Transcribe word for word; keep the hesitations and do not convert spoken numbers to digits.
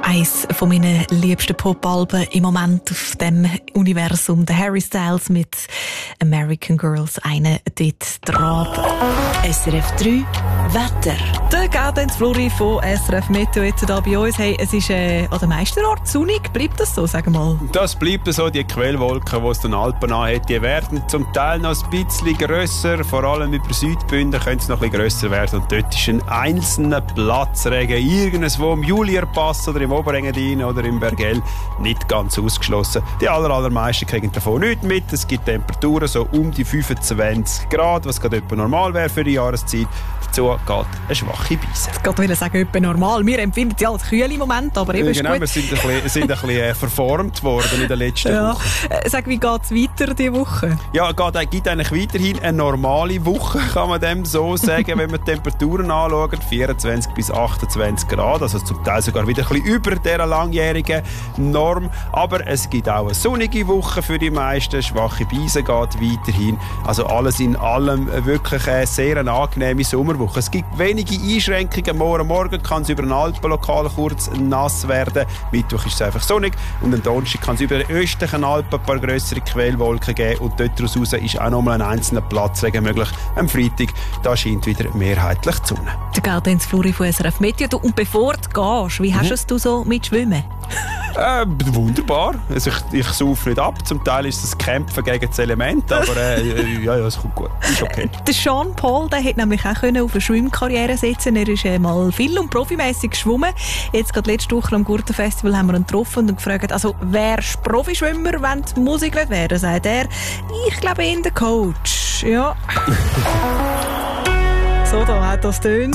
Eines von meinen liebsten Pop-Alben im Moment auf dem Universum. Der Harry Styles mit American Girls, einer dort dran. S R F drei Wetter. Der Gaudenz Flori von S R F Meteo jetzt hier bei uns. Hey, es ist äh, an den meisten Orten sonnig. Bleibt das so, sagen wir mal? Das bleibt so. Die Quellwolken, die es den Alpen anhat, die werden zum Teil noch ein bisschen grösser. Vor allem über Südbünden könnte es noch ein bisschen grösser werden. Und dort ist ein einzelner Platzregen irgendwo im Julierpass oder im Oberengadin oder im Bergell nicht ganz ausgeschlossen. Die aller, allermeisten kriegen davon nichts mit. Es gibt Temperaturen so um die fünfundzwanzig Grad, was gerade etwa normal wäre für die Jahreszeit. Dazu geht eine schwache Beise. Ich wollte sagen, etwa normal. Wir empfinden ja als kühle Moment, aber eben ja, ist genau, gut. wir sind ein bisschen, sind ein bisschen äh, verformt worden in den letzten ja. Wochen. Äh, sag, wie geht es weiter diese Woche? Ja, es gibt eigentlich weiterhin eine normale Woche, kann man dem so sagen, wenn man die Temperaturen anschaut. vierundzwanzig bis achtundzwanzig Grad, also zum Teil sogar wieder ein bisschen über dieser langjährigen Norm. Aber es gibt auch eine sonnige Woche für die meisten. Schwache Beise geht weiterhin. Also alles in allem wirklich eine sehr angenehme Sommerwoche. Es gibt wenige Einschränkungen. Morgen Morgen kann es über den Alpenlokal kurz nass werden. Mittwoch ist es einfach sonnig. Und am Donnerstag kann es über den östlichen Alpen ein paar grössere Quellwolken geben. Und dort raus ist auch nochmal ein einzelner Platzregen möglich. Am Freitag da scheint wieder mehrheitlich die Sonne. Der Gaudenz Fluri von S R F Meteo. Du, und bevor du gehst, wie hast mhm. es du so mit Schwimmen? Äh, wunderbar. Also ich, ich saufe nicht ab. Zum Teil ist es ein Kämpfen gegen das Element, aber äh, ja, ja, es kommt gut. Ist okay. Der Sean Paul, der hätte nämlich auch können auf eine Schwimmkarriere setzen. Er ist äh, mal viel und profimässig geschwommen. Jetzt gerade letzte Woche am Gurtenfestival haben wir ihn getroffen und gefragt, also wer ist Profischwimmer, wenn die Musik nicht wäre? Sagt er, ich glaube in der Coach. Ja. So, da hat das tönt.